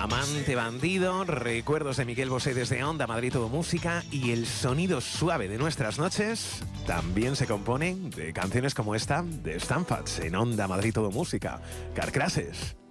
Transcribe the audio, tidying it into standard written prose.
Amante bandido, recuerdos de Miguel Bosé desde Onda Madrid Todo Música, y el sonido suave de nuestras noches también se compone de canciones como esta de Stan Fats en Onda Madrid Todo Música. Carcrases.